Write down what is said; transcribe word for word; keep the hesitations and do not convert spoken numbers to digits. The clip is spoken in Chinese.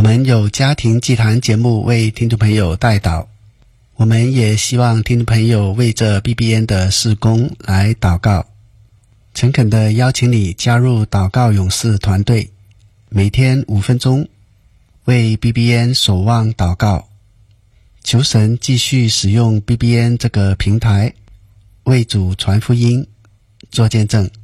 们有家庭祭坛节目为听众朋友代祷，我们也希望听众朋友为这 B B N 的事工来祷告。诚恳地邀请你加入祷告勇士团队，每天五分钟为 B B N 守望祷告，求神继续使用 B B N 这个平台为主传福音做见证。